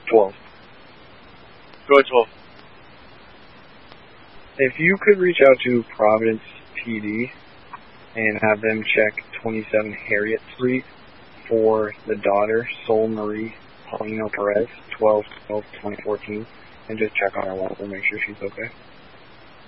12. Go ahead, 12. If you could reach out to Providence PD and have them check 27 Harriet Street for the daughter, Sol Marie Paulino Perez, 12/12/2014, and just check on her level, make sure she's okay.